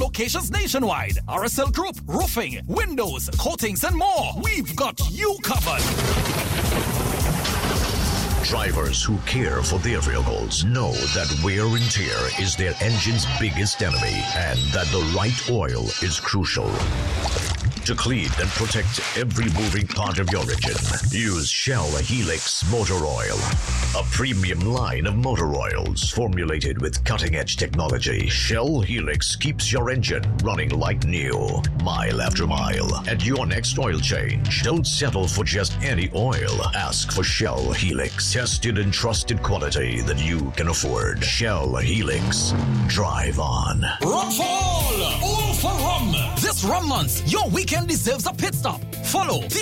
locations nationwide. RSL Group, roofing, windows, coatings, and more. We've got you covered. Drivers who care for their vehicles know that wear and tear is their engine's biggest enemy and that the right oil is crucial. To clean and protect every moving part of your engine, use Shell Helix Motor Oil, a premium line of motor oils formulated with cutting-edge technology. Shell Helix keeps your engine running like new, mile after mile. At your next oil change, don't settle for just any oil. Ask for Shell Helix, tested and trusted quality that you can afford. Shell Helix. Drive on. Rum for all for rum. This rum month, your weekend deserves a pit stop. Follow